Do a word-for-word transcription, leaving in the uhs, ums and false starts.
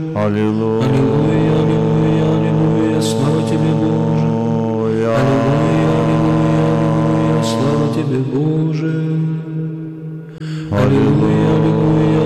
Аллилуйя, Аллилуйя, аллилуйя, аллилуйя, слава тебе, Боже. Аллилуйя, аллилуйя, аллилуйя, слава тебе, Боже. Аллилуйя, аллилуйя,